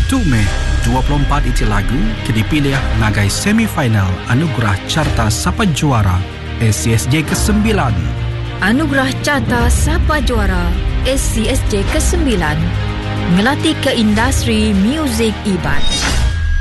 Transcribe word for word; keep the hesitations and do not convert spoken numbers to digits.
satu Mei dua puluh empat itu lagu ke dipilih ngagai semifinal Anugerah Carta Sapa Juara S C S J kesembilan. Anugerah Carta Sapa Juara S C S J kesembilan ngelatih ke industri muzik ibat.